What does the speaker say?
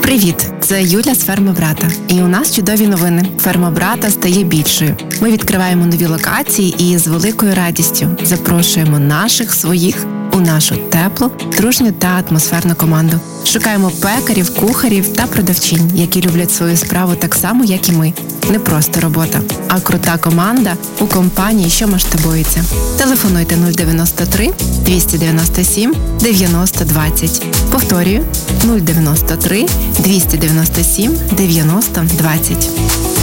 Привіт! Це Юля з «Ферми брата». І у нас чудові новини. «Ферма брата» стає більшою. Ми відкриваємо нові локації і з великою радістю запрошуємо наших, своїх у нашу теплу, дружню та атмосферну команду. Шукаємо пекарів, кухарів та продавчинь, які люблять свою справу так само, як і ми. Не просто робота, а крута команда у компанії, що масштабується. Телефонуйте 093 297 90 20. Повторюю, 093 297 90 20.